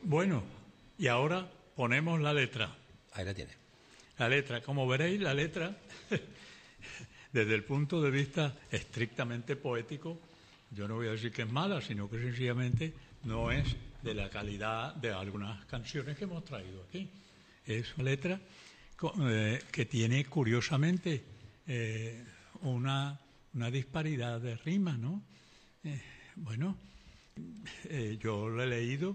Bueno, y ahora ponemos la letra. Ahí la tiene. La letra, como veréis, la letra, desde el punto de vista estrictamente poético, yo no voy a decir que es mala, sino que sencillamente no es de la calidad de algunas canciones que hemos traído aquí. Es una letra que tiene, curiosamente, una disparidad de rimas, ¿no? Bueno, yo lo he leído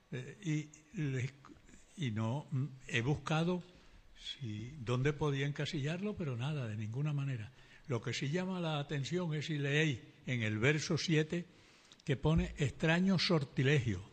y no he buscado dónde podía encasillarlo, pero nada, de ninguna manera. Lo que sí llama la atención es si leéis en el verso 7 que pone extraño sortilegio.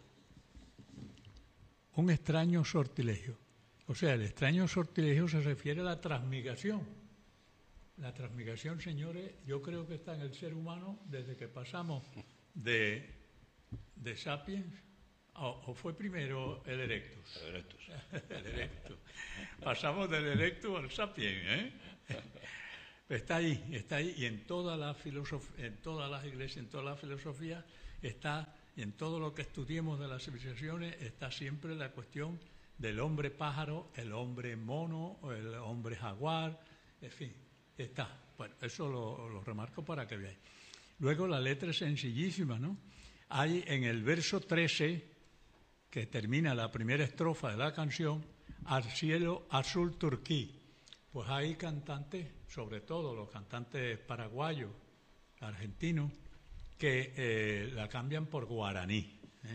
Un extraño sortilegio. O sea, el extraño sortilegio se refiere a la transmigración. La transmigración, señores, yo creo que está en el ser humano desde que pasamos de Sapiens, o fue primero el Erectus. El Erectus. El Erectus. Pasamos del Erectus al Sapiens, ¿eh? Está ahí, y en todas las filosofías, en todas las iglesias, en todas las filosofías, está, y en todo lo que estudiemos de las civilizaciones, está siempre la cuestión del hombre pájaro, el hombre mono, el hombre jaguar, en fin, está. Bueno, eso lo remarco para que veáis. Luego la letra es sencillísima, ¿no? Hay en el verso 13, que termina la primera estrofa de la canción, al cielo azul turquí. Pues hay cantantes, sobre todo los cantantes paraguayos, argentinos, que la cambian por guaraní.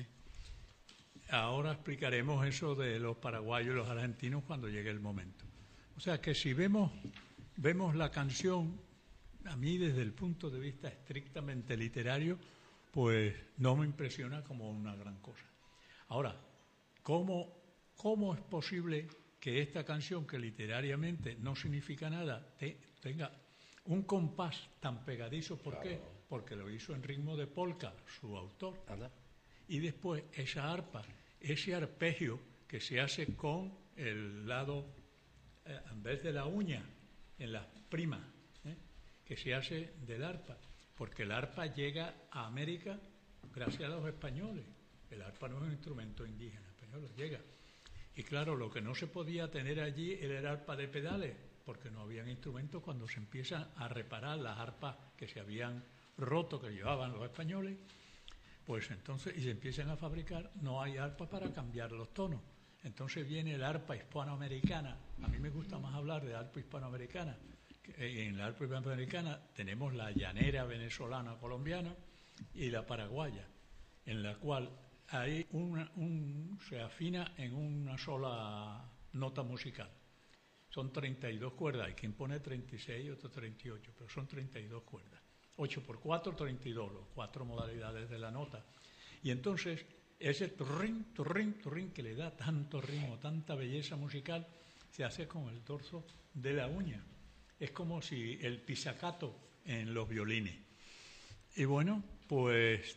Ahora explicaremos eso de los paraguayos y los argentinos cuando llegue el momento. O sea que si vemos la canción, a mí desde el punto de vista estrictamente literario, pues no me impresiona como una gran cosa. Ahora, ¿cómo es posible que esta canción, que literariamente no significa nada, tenga un compás tan pegadizo? ¿Por qué? Porque lo hizo en ritmo de polka, su autor. Anda. Y después esa arpa, ese arpegio que se hace con el lado, en vez de la uña, en las primas, que se hace del arpa, porque el arpa llega a América gracias a los españoles. El arpa no es un instrumento indígena, español llega. Y claro, lo que no se podía tener allí era el arpa de pedales, porque no habían instrumentos cuando se empiezan a reparar las arpas que se habían roto, que llevaban los españoles, pues entonces, y se empiezan a fabricar, no hay arpa para cambiar los tonos. Entonces viene el arpa hispanoamericana. A mí me gusta más hablar de arpa hispanoamericana. En la arpa hispanoamericana tenemos la llanera venezolana colombiana y la paraguaya, en la cual hay se afina en una sola nota musical. Son 32 cuerdas, hay quien pone 36 y otro 38, pero son 32 cuerdas. 8 por 4, 32, las 4 modalidades de la nota. Y entonces ese turrín, turrín, turrín que le da tanto ritmo, tanta belleza musical, se hace con el dorso de la uña. Es como si el pizzicato en los violines. Y bueno, pues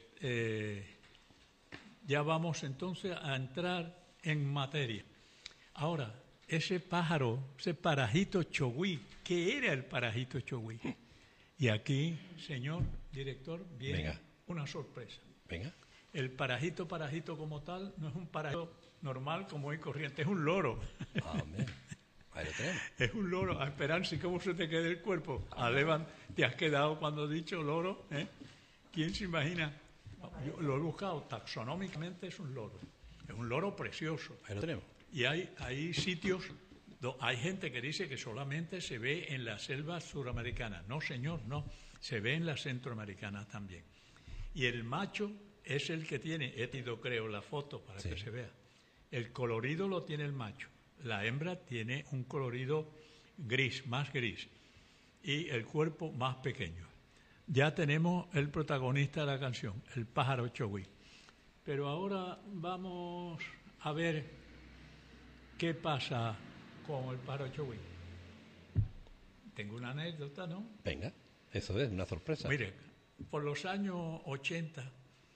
ya vamos entonces a entrar en materia. Ahora, ese pájaro, ese parajito chogüí, ¿qué era el parajito chogüí? Y aquí, señor director, viene una sorpresa. Venga. El parajito como tal no es un parajito normal como hoy corriente, es un loro. Amén. Ahí lo tenemos. Es un loro. A Esperanza, ¿y cómo se te queda el cuerpo? Alevan, te has quedado cuando he dicho loro, ¿eh? ¿Quién se imagina? Yo lo he buscado, taxonómicamente es un loro. Es un loro precioso. Ahí lo tenemos. Y hay sitios, hay gente que dice que solamente se ve en la selva suramericana. No, señor, no. Se ve en la centroamericana también. Y el macho es el que tiene, he tenido creo la foto para que se vea. El colorido lo tiene el macho. La hembra tiene un colorido gris, más gris. Y el cuerpo más pequeño. Ya tenemos el protagonista de la canción, el pájaro chogüí. Pero ahora vamos a ver qué pasa con el pájaro chogüí. Tengo una anécdota, ¿no? Venga, eso es una sorpresa. Mire, por los años 80,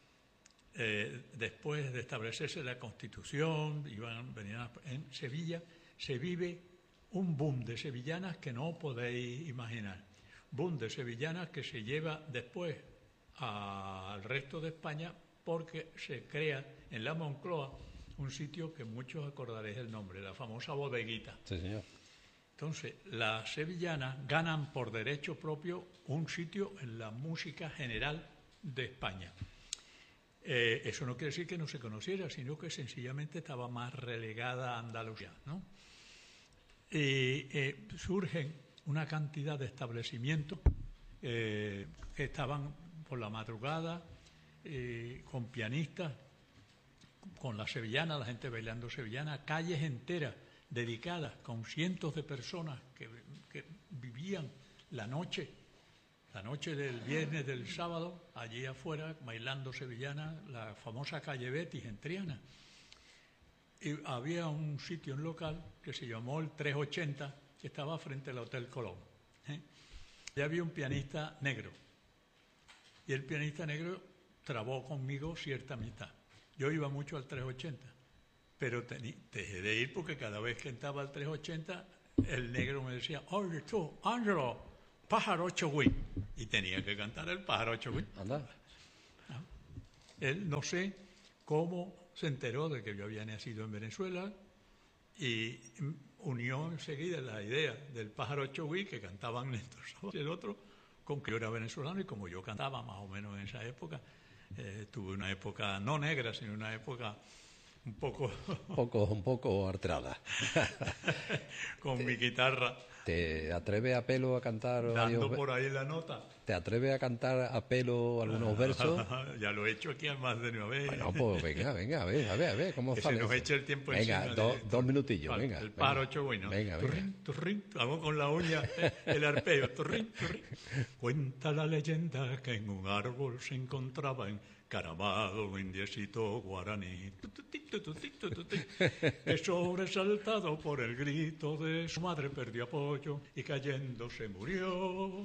después de establecerse la Constitución, venían en Sevilla, se vive un boom de sevillanas que no podéis imaginar. Boom de sevillanas que se lleva después al resto de España porque se crea en la Moncloa un sitio que muchos acordaréis el nombre, la famosa Bodeguita. Sí, señor. Entonces, las sevillanas ganan por derecho propio un sitio en la música general de España. Eso no quiere decir que no se conociera, sino que sencillamente estaba más relegada a Andalucía, ¿no? Surgen una cantidad de establecimientos que estaban por la madrugada con pianistas, con la sevillana, la gente bailando sevillana, calles enteras dedicadas con cientos de personas que vivían la noche del viernes, del sábado, allí afuera, bailando sevillana, la famosa calle Betis en Triana. Y había un sitio, un local, que se llamó el 380, que estaba frente al Hotel Colón. Y había un pianista negro. Y el pianista negro trabó conmigo cierta amistad. Yo iba mucho al 380, pero dejé de ir porque cada vez que entraba al 380, el negro me decía, oye tú, Ángelo, pájaro chogüí. Y tenía que cantar el pájaro chogüí. Anda. Él no sé cómo se enteró de que yo había nacido en Venezuela y unió enseguida la idea del pájaro chogüí que cantaban Néstor Saba y el otro con que yo era venezolano, y como yo cantaba más o menos en esa época, tuve una época no negra, sino una época un poco alterada. con mi guitarra. ¿Te atreves a pelo a cantar? Dando por ahí la nota. ¿Te atreves a cantar a pelo algunos versos? Ya lo he hecho aquí más de una vez. Bueno, pues venga, a ver, ¿cómo sale? Se nos echa el tiempo venga, encima. Dos minutillos, venga. El pájaro chogüí, ¿no? Venga. Turrín, hago con la uña el arpeo. Turrín. Cuenta la leyenda que en un árbol se encontraba encaramado un indiecito guaraní, que sobresaltado por el grito de su madre perdió apoyo y cayendo se murió.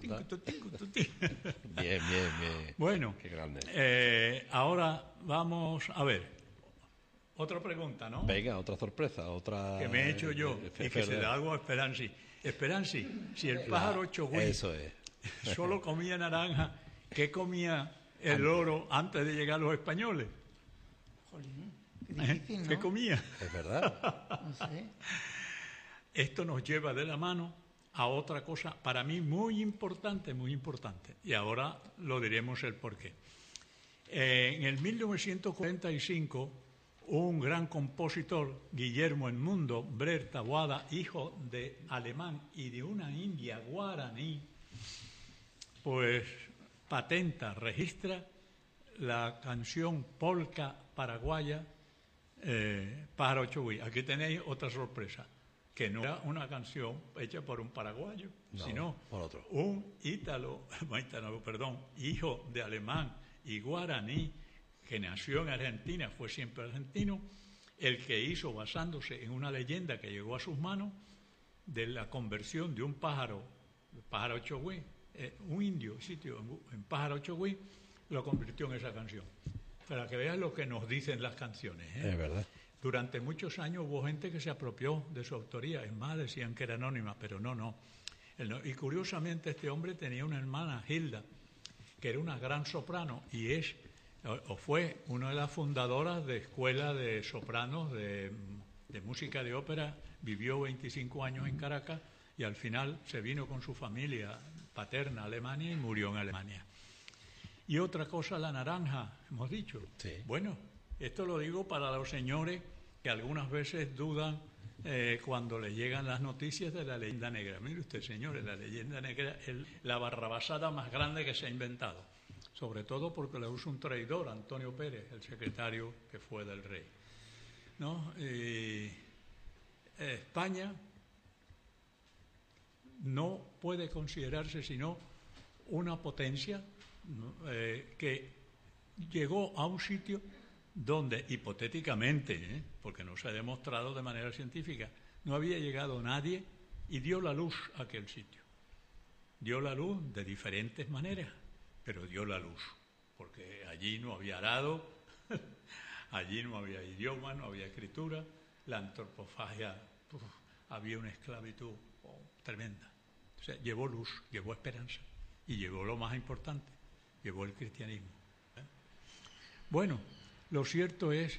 Bien. Bueno, qué grande. Ahora vamos a ver. Otra pregunta, ¿no? Venga, otra sorpresa, otra... Que me he hecho yo y que se la hago a Esperanzi. Esperanzi, si el pájaro chogüí eso es. solo comía naranja, ¿qué comía el loro antes de llegar los españoles? Jolín, qué difícil, ¿no? ¿Qué comía? Es verdad. No sé. Esto nos lleva de la mano a otra cosa para mí muy importante, y ahora lo diremos el porqué. En el 1945, un gran compositor, Guillermo Edmundo Brer Taboada, hijo de alemán y de una india guaraní, pues registra la canción polca paraguaya Pájaro Chogüí. Aquí tenéis otra sorpresa, que no era una canción hecha por un paraguayo, sino por otro. Un hijo de alemán y guaraní, que nació en Argentina, fue siempre argentino, el que hizo, basándose en una leyenda que llegó a sus manos, de la conversión de un pájaro chogüí, un indio sitio en pájaro chogüí, lo convirtió en esa canción. Para que veas lo que nos dicen las canciones. Es verdad. Durante muchos años hubo gente que se apropió de su autoría, es más, decían que era anónima, pero no. Y curiosamente este hombre tenía una hermana, Hilda, que era una gran soprano y fue una de las fundadoras de escuela de sopranos de música de ópera. Vivió 25 años en Caracas y al final se vino con su familia paterna a Alemania y murió en Alemania. Y otra cosa, la naranja, hemos dicho. Sí. Bueno, esto lo digo para los señores que algunas veces dudan cuando les llegan las noticias de la leyenda negra. Mire usted, señores, la leyenda negra es la barrabasada más grande que se ha inventado, sobre todo porque la usa un traidor, Antonio Pérez, el secretario que fue del rey, ¿no? España no puede considerarse sino una potencia, ¿no? Que llegó a un sitio donde hipotéticamente, porque no se ha demostrado de manera científica, no había llegado nadie y dio la luz a aquel sitio. Dio la luz de diferentes maneras, pero dio la luz, porque allí no había arado, allí no había idioma, no había escritura, la antropofagia, había una esclavitud tremenda. O sea, llevó luz, llevó esperanza y llevó lo más importante, llevó el cristianismo. Bueno, lo cierto es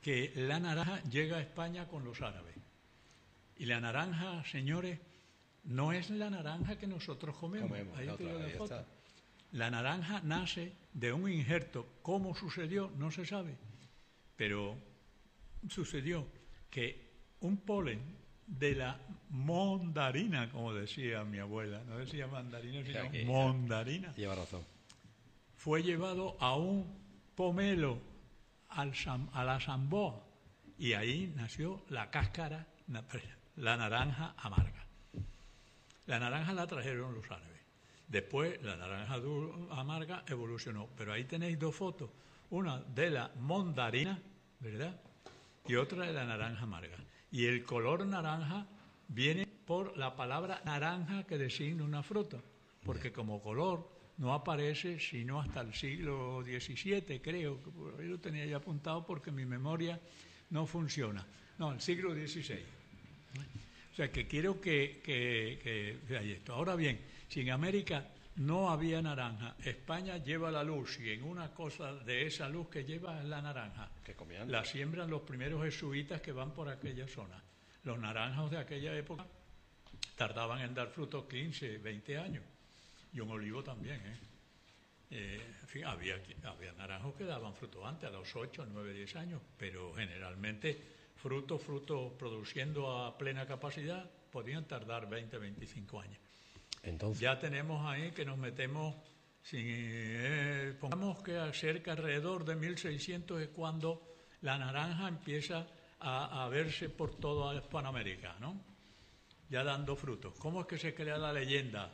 que la naranja llega a España con los árabes. Y la naranja, señores, no es la naranja que nosotros comemos. Ahí te doy la foto. Está. La naranja nace de un injerto. ¿Cómo sucedió? No se sabe. Pero sucedió que un polen de la mondarina, como decía mi abuela, no decía mandarina, sino mondarina. Lleva razón. Fue llevado a un pomelo, a la Samboa, y ahí nació la cáscara, la naranja amarga. La naranja la trajeron los árabes. Después la naranja amarga evolucionó. Pero ahí tenéis dos fotos. Una de la mondarina, ¿verdad? Y otra de la naranja amarga. Y el color naranja viene por la palabra naranja que designa una fruta. Porque como color no aparece sino hasta el siglo XVII, creo. Que por ahí lo tenía ya apuntado porque mi memoria no funciona. No, el siglo XVI. O sea, que quiero que veáis esto. Ahora bien, si en América no había naranja, España lleva la luz, y en una cosa de esa luz que lleva es la naranja. La siembran los primeros jesuitas que van por aquella zona. Los naranjos de aquella época tardaban en dar frutos 15, 20 años. Y un olivo también, en fin, había naranjos que daban fruto antes, a los 8, 9, 10 años, pero generalmente frutos produciendo a plena capacidad podían tardar 20, 25 años. Entonces, ya tenemos ahí que nos metemos, pongamos que cerca alrededor de 1600 es cuando la naranja empieza a verse por toda Hispanoamérica, ¿no? Ya dando frutos. ¿Cómo es que se crea la leyenda?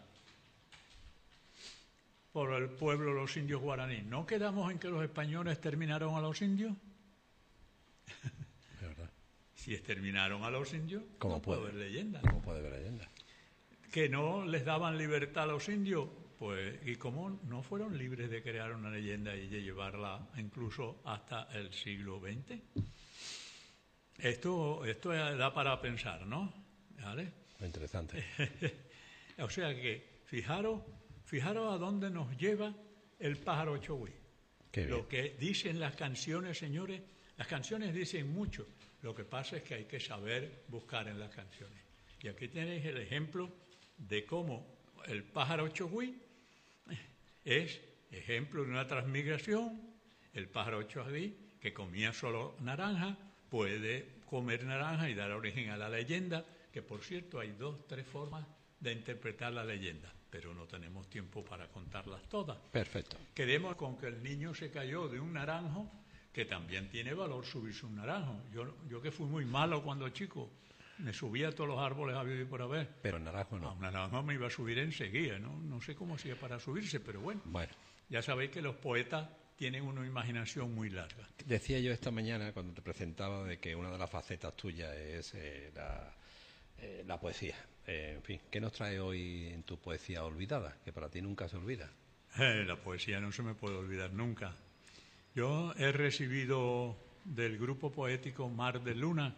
Por el pueblo de los indios guaraníes. ¿No quedamos en que los españoles terminaron a los indios? ¿verdad? Si exterminaron a los indios, ¿cómo puede haber leyenda? ¿Cómo puede haber leyenda? Que no les daban libertad a los indios, pues, y cómo no fueron libres de crear una leyenda y de llevarla incluso hasta el siglo XX. Esto da para pensar, ¿no? ¿Vale? Muy interesante. O sea que, fijaros a dónde nos lleva el pájaro chogüí. Lo que dicen las canciones, señores, las canciones dicen mucho. Lo que pasa es que hay que saber buscar en las canciones. Y aquí tenéis el ejemplo de cómo el pájaro chogüí es ejemplo de una transmigración. El pájaro chogüí, que comía solo naranja, puede comer naranja y dar origen a la leyenda, que por cierto hay 2, 3 formas de interpretar la leyenda, pero no tenemos tiempo para contarlas todas. Perfecto. Quedemos con que el niño se cayó de un naranjo, que también tiene valor subirse un naranjo. Yo que fui muy malo cuando chico, me subía a todos los árboles a vivir por haber. Pero el naranjo no. A un naranjo me iba a subir enseguida, ¿no? No sé cómo hacía para subirse, pero bueno. Ya sabéis que los poetas tienen una imaginación muy larga. Decía yo esta mañana, cuando te presentaba, de que una de las facetas tuyas es la poesía. En fin, ¿qué nos trae hoy en tu poesía olvidada, que para ti nunca se olvida? La poesía no se me puede olvidar nunca. Yo he recibido del grupo poético Mar de Luna,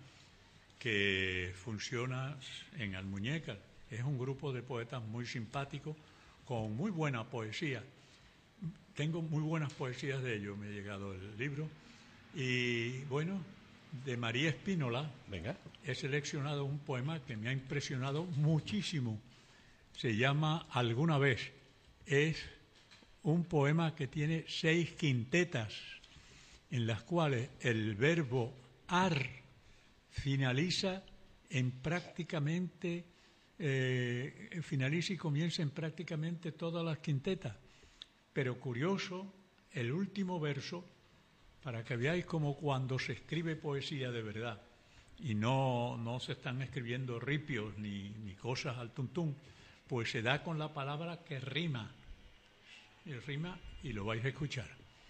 que funciona en Almuñécar. Es un grupo de poetas muy simpáticos, con muy buena poesía. Tengo muy buenas poesías de ellos, me ha llegado el libro. Y bueno, de María Espínola, he seleccionado un poema que me ha impresionado muchísimo. Se llama Alguna vez. Es un poema que tiene 6 quintetas, en las cuales el verbo ar finaliza en prácticamente, finaliza y comienza en prácticamente todas las quintetas. Pero curioso, el último verso, para que veáis como cuando se escribe poesía de verdad, y no se están escribiendo ripios ni cosas al tuntún, pues se da con la palabra que rima. Rima y lo vais a escuchar.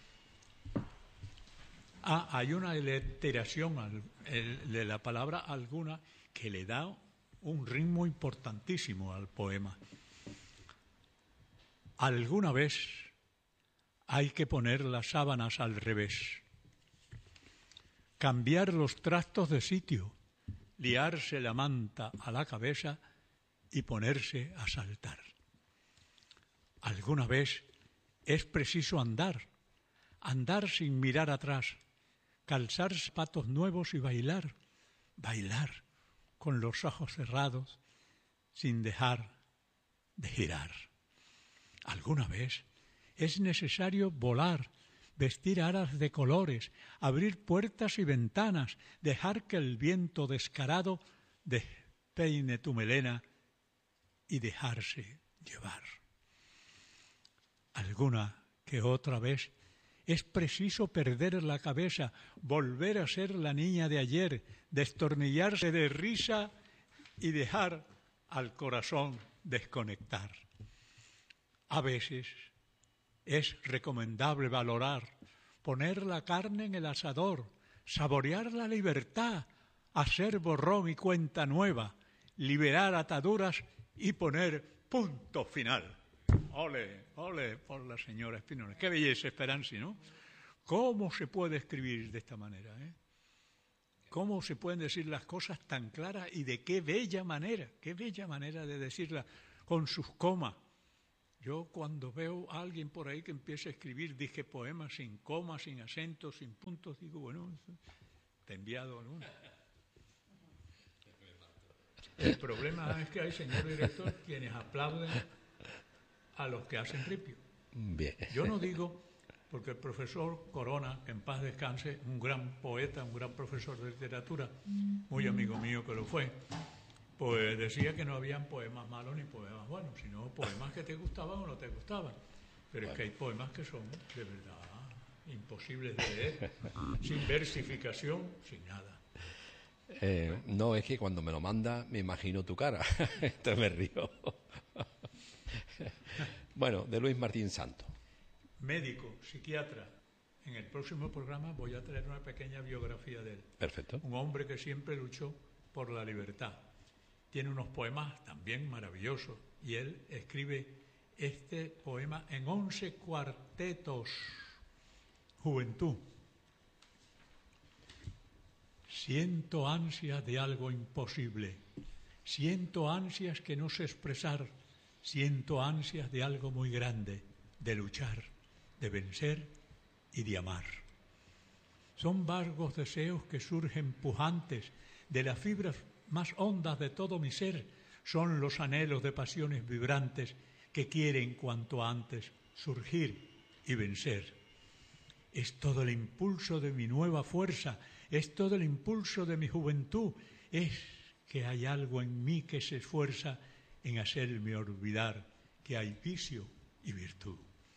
Hay una aliteración de la palabra alguna que le da un ritmo importantísimo al poema. Alguna vez hay que poner las sábanas al revés, cambiar los trastos de sitio, liarse la manta a la cabeza y ponerse a saltar. Alguna vez es preciso andar sin mirar atrás, calzar zapatos nuevos y bailar, bailar con los ojos cerrados sin dejar de girar. Alguna vez es necesario volar, vestir alas de colores, abrir puertas y ventanas, dejar que el viento descarado despeine tu melena y dejarse llevar. Alguna que otra vez es preciso perder la cabeza, volver a ser la niña de ayer, destornillarse de risa y dejar al corazón desconectar. A veces es recomendable valorar, poner la carne en el asador, saborear la libertad, hacer borrón y cuenta nueva, liberar ataduras y poner punto final. Ole, ole por la señora Espinola. Qué belleza, Esperanza, ¿no? ¿Cómo se puede escribir de esta manera, ¿Cómo se pueden decir las cosas tan claras y de qué bella manera de decirlas con sus comas? Yo cuando veo a alguien por ahí que empieza a escribir, dije poemas sin comas, sin acentos, sin puntos, digo, bueno, te he enviado alguna. El problema es que hay, señor director, quienes aplauden a los que hacen ripio. Bien. Yo no digo, porque el profesor Corona, que en paz descanse, un gran poeta, un gran profesor de literatura, muy amigo mío que lo fue, pues decía que no habían poemas malos ni poemas buenos, sino poemas que te gustaban o no te gustaban. Pero es que hay poemas que son, de verdad, imposibles de leer, sin versificación, sin nada. No, es que cuando me lo manda me imagino tu cara, entonces me río. Bueno, de Luis Martín Santos. Médico, psiquiatra. En el próximo programa voy a traer una pequeña biografía de él. Perfecto. Un hombre que siempre luchó por la libertad. Tiene unos poemas también maravillosos y él escribe este poema en 11 cuartetos. Juventud. Siento ansias de algo imposible, siento ansias que no sé expresar, siento ansias de algo muy grande, de luchar, de vencer y de amar. Son vagos deseos que surgen pujantes de las fibras más hondas de todo mi ser, son los anhelos de pasiones vibrantes que quieren cuanto antes surgir y vencer. Es todo el impulso de mi nueva fuerza, es todo el impulso de mi juventud, es que hay algo en mí que se esfuerza en hacerme olvidar que hay vicio y virtud.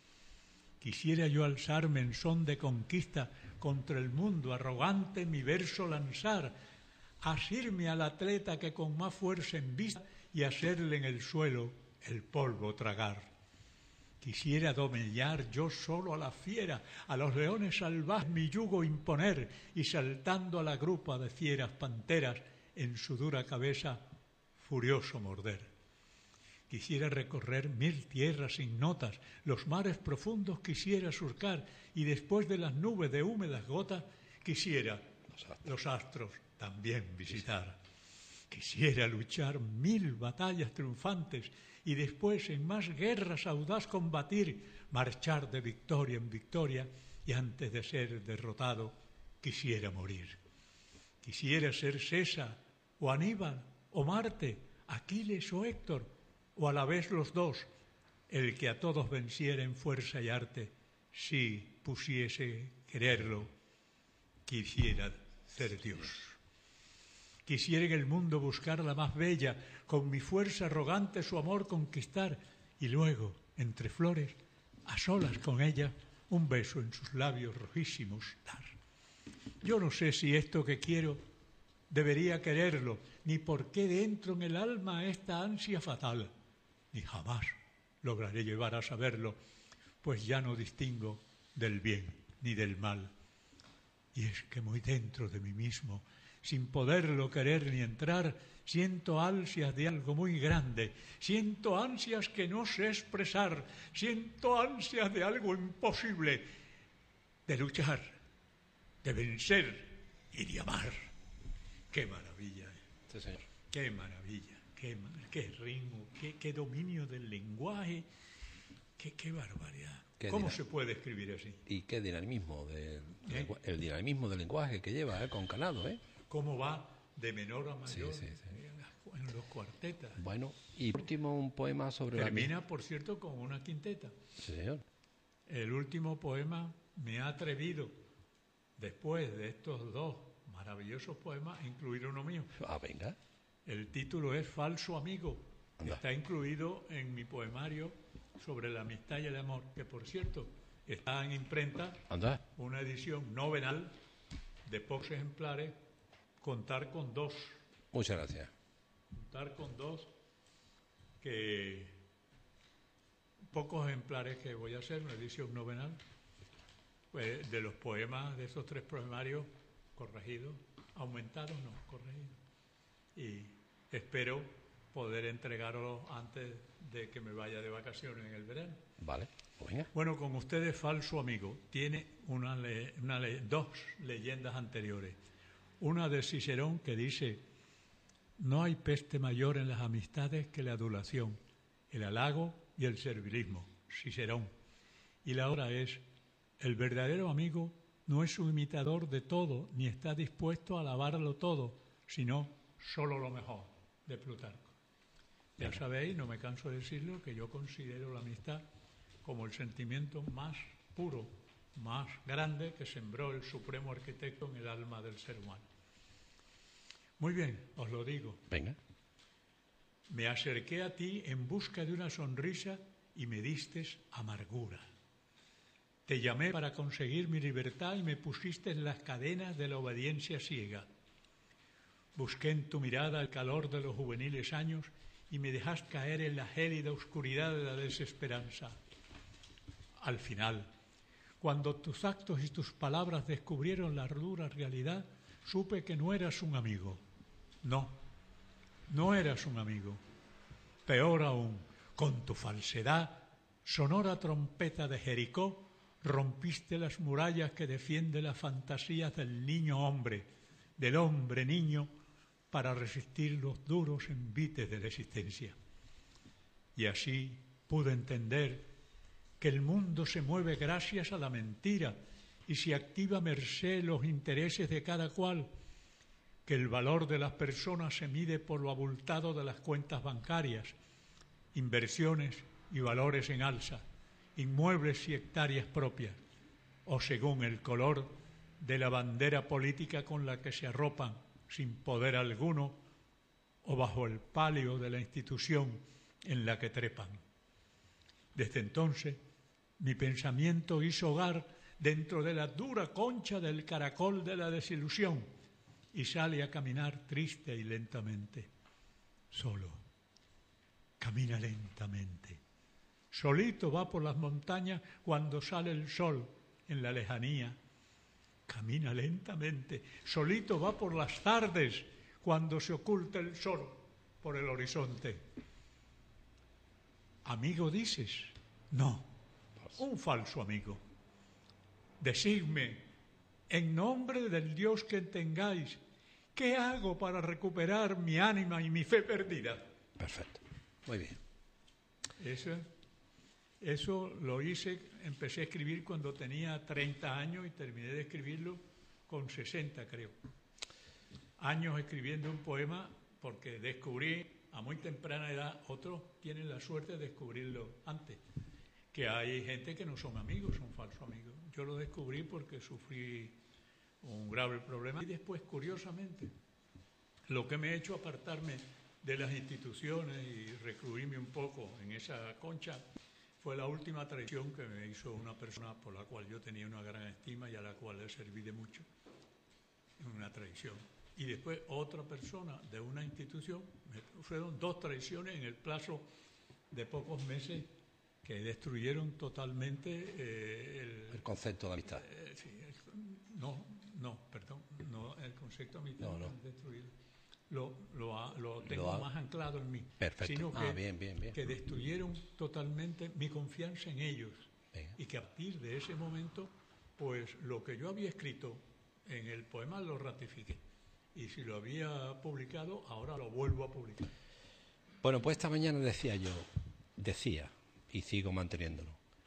Quisiera yo alzarme en son de conquista contra el mundo, arrogante mi verso lanzar, asirme al atleta que con más fuerza embista y hacerle en el suelo el polvo tragar. Quisiera domeñar yo solo a la fiera, a los leones salvajes mi yugo imponer y saltando a la grupa de fieras panteras en su dura cabeza furioso morder. Quisiera recorrer 1000 tierras sin notas, los mares profundos quisiera surcar y después de las nubes de húmedas gotas quisiera los astros también visitar. Quisiera luchar 1000 batallas triunfantes y después en más guerras audaz combatir, marchar de victoria en victoria y antes de ser derrotado quisiera morir. Quisiera ser César o Aníbal o Marte, Aquiles o Héctor o a la vez los dos, el que a todos venciera en fuerza y arte, si pusiese quererlo, quisiera ser Dios. Quisiera en el mundo buscar la más bella, con mi fuerza arrogante su amor conquistar, y luego, entre flores, a solas con ella, un beso en sus labios rojísimos dar. Yo no sé si esto que quiero debería quererlo, ni por qué dentro en el alma esta ansia fatal, ni jamás lograré llevar a saberlo, pues ya no distingo del bien ni del mal. Y es que muy dentro de mí mismo, sin poderlo querer ni entrar, siento ansias de algo muy grande, siento ansias que no sé expresar, siento ansias de algo imposible, de luchar, de vencer y de amar. ¡Qué maravilla! Sí, señor. ¡Qué maravilla! ¡Qué ritmo! ¡Qué dominio del lenguaje! ¡Qué barbaridad! ¿Cómo se puede escribir así? ¿Y qué dinamismo? El dinamismo del lenguaje que lleva, con Canado, ¿eh? ¿Cómo va de menor a mayor Sí. en los cuartetas? Bueno, y por último un poema sobre Termina, por cierto, con una quinteta. Sí, señor. El último poema me ha atrevido, después de estos dos maravillosos poemas, a incluir uno mío. Ah, venga. El título es Falso Amigo. Anda. Está incluido en mi poemario sobre la amistad y el amor, que por cierto está en imprenta, Anda. una edición novenal de pocos ejemplares, contar con dos, Muchas gracias. que pocos ejemplares que voy a hacer, una edición novenal, pues, de los poemas de esos tres poemarios corregidos, aumentados no, corregidos. Y espero poder entregarlos antes de que me vaya de vacaciones en el verano. Vale, pues venga. Bueno, con ustedes, Falso Amigo, tiene dos leyendas anteriores. Una de Cicerón que dice: no hay peste mayor en las amistades que la adulación, el halago y el servilismo. Cicerón. Y la otra es: el verdadero amigo no es un imitador de todo, ni está dispuesto a alabarlo todo, sino solo lo mejor, de Plutarco. Ya sabéis, no me canso de decirlo, que yo considero la amistad como el sentimiento más puro, más grande que sembró el supremo arquitecto en el alma del ser humano. Muy bien, os lo digo. Venga. Me acerqué a ti en busca de una sonrisa y me diste amargura. Te llamé para conseguir mi libertad y me pusiste en las cadenas de la obediencia ciega. Busqué en tu mirada el calor de los juveniles años y me dejaste caer en la gélida oscuridad de la desesperanza. Al final, cuando tus actos y tus palabras descubrieron la dura realidad, supe que no eras un amigo. No eras un amigo. Peor aún, con tu falsedad, sonora trompeta de Jericó, rompiste las murallas que defienden las fantasías del niño hombre, del hombre niño, para resistir los duros envites de la existencia. Y así pude entender que el mundo se mueve gracias a la mentira y se activa a merced los intereses de cada cual, que el valor de las personas se mide por lo abultado de las cuentas bancarias, inversiones y valores en alza, inmuebles y hectáreas propias, o según el color de la bandera política con la que se arropan sin poder alguno, o bajo el palio de la institución en la que trepan. Desde entonces, mi pensamiento hizo hogar dentro de la dura concha del caracol de la desilusión y sale a caminar triste y lentamente. Solo, camina lentamente. Solito va por las montañas cuando sale el sol en la lejanía. Camina lentamente. Solito va por las tardes cuando se oculta el sol por el horizonte. ¿Amigo dices? No, un falso amigo. Decidme, en nombre del Dios que tengáis, ¿qué hago para recuperar mi ánima y mi fe perdida? Perfecto. Muy bien. Eso lo hice, empecé a escribir cuando tenía 30 años y terminé de escribirlo con 60, creo. Años escribiendo un poema porque descubrí a muy temprana edad, otros tienen la suerte de descubrirlo antes, que hay gente que no son amigos, son falsos amigos. Yo lo descubrí porque sufrí un grave problema y después, curiosamente, lo que me ha hecho apartarme de las instituciones y recluirme un poco en esa concha fue la última traición que me hizo una persona por la cual yo tenía una gran estima y a la cual le serví de mucho. Una traición. Y después otra persona de una institución, fueron dos traiciones en el plazo de pocos meses que destruyeron totalmente el concepto de amistad. Sí, el concepto de amistad no. Destruido. Lo tengo más anclado en mí. Perfecto. Sino que, bien. que destruyeron totalmente mi confianza en ellos. Venga. Y que a partir de ese momento, pues lo que yo había escrito en el poema lo ratifiqué. Y si lo había publicado, ahora lo vuelvo a publicar. Bueno, pues esta mañana decía, y sigo manteniéndolo,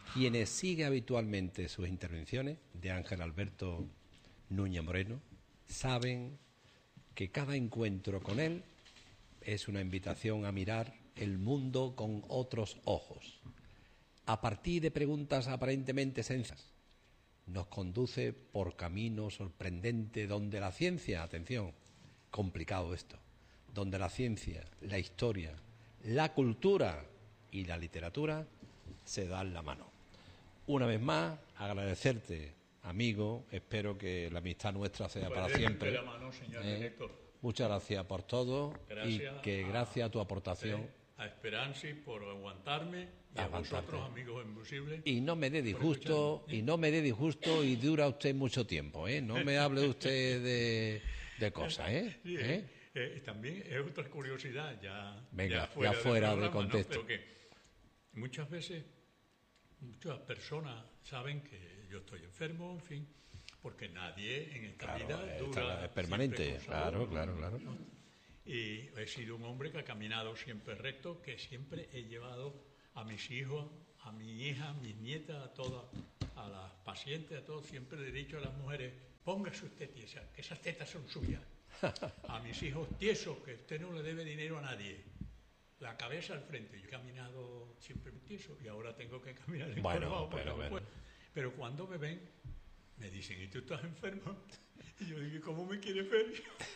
Quienes siguen habitualmente sus intervenciones de Ángel Alberto Núñez Moreno saben que cada encuentro con él es una invitación a mirar el mundo con otros ojos. A partir de preguntas aparentemente sencillas, nos conduce por caminos sorprendentes donde la ciencia, atención, complicado esto, donde la ciencia, la historia, la cultura y la literatura se dan la mano. Una vez más, agradecerte, amigo, espero que la amistad nuestra sea para siempre. La mano, señor director. Muchas gracias por todo y que gracias a tu aportación... A Esperanza por aguantarme y a vosotros, amigos invisibles. Y no me dé disgusto, y dura usted mucho tiempo, ¿eh? No me hable usted de cosas, ¿eh? Sí, también es otra curiosidad, Venga, ya fuera de contexto. ¿No? Pero que muchas veces, muchas personas saben que yo estoy enfermo, en fin, porque nadie en esta vida dura. Es permanente, claro. ¿no? Y he sido un hombre que ha caminado siempre recto, que siempre he llevado a mis hijos, a mi hija, a mis nietas, a todas, a las pacientes, a todos, siempre le he dicho a las mujeres, póngase usted tiesa, que esas tetas son suyas. A mis hijos tiesos, que usted no le debe dinero a nadie. La cabeza al frente. Yo he caminado siempre tieso y ahora tengo que caminar encorvado. Pero cuando me ven, me dicen, ¿y tú estás enfermo? Y yo digo, ¿cómo me quieres ver?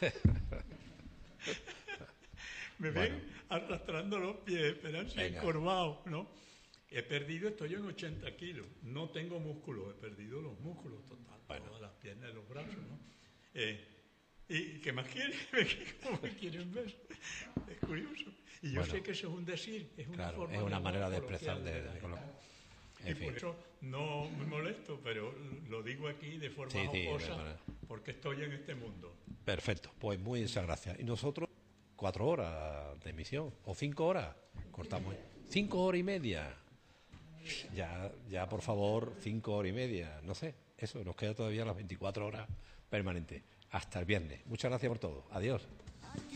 Me ven arrastrando los pies, Esperanza, encorvado, ¿no? Estoy en 80 kilos, no tengo músculos, he perdido los músculos total, todas las piernas y los brazos, ¿no? ¿Y qué más quieren? ¿Cómo me quieren ver? Es curioso. Y yo sé que eso es un decir, es una forma, es una manera de expresar. Y por eso no me molesto, pero lo digo aquí de forma jocosa, porque estoy en este mundo. Perfecto, pues muchas gracias. Y nosotros, 4 horas de emisión, o 5 horas, cortamos. 5 horas y media. Ya por favor, 5 horas y media, no sé, eso, nos queda todavía las 24 horas permanentes. Hasta el viernes. Muchas gracias por todo. Adiós.